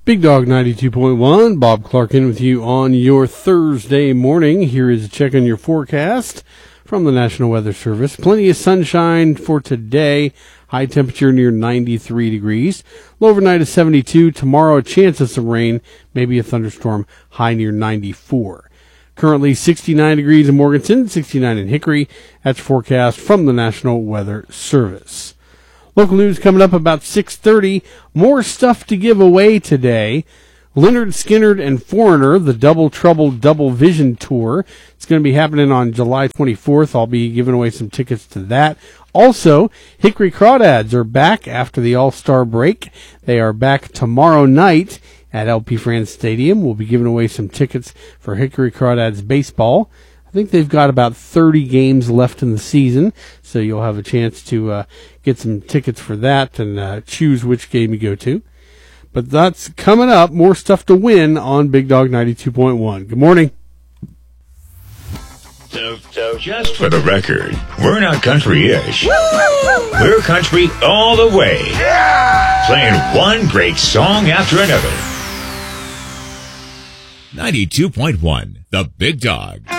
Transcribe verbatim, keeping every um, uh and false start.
Big Dog ninety-two point one, Bob Clarkin with you on your Thursday morning. Here is a check on your forecast from the National Weather Service. Plenty of sunshine for today. High temperature near ninety-three degrees. Low overnight is seventy-two. Tomorrow, a chance of some rain, maybe a thunderstorm, high near ninety-four. Currently sixty-nine degrees in Morganton, sixty-nine in Hickory. That's forecast from the National Weather Service. Local news coming up about six thirty. More stuff to give away today. Lynyrd Skynyrd and Foreigner, the Double Trouble Double Vision Tour. It's going to be happening on July twenty-fourth. I'll be giving away some tickets to that. Also, Hickory Crawdads are back after the All-Star break. They are back tomorrow night at L P France Stadium. We'll be giving away some tickets for Hickory Crawdads baseball. I think they've got about thirty games left in the season, so you'll have a chance to uh, get some tickets for that and uh, choose which game you go to. But that's coming up. More stuff to win on Big Dog ninety-two point one. Good morning. So, so just for the record, we're not country-ish. We're country all the way. Yeah! Playing one great song after another. ninety-two point one, The Big Dog.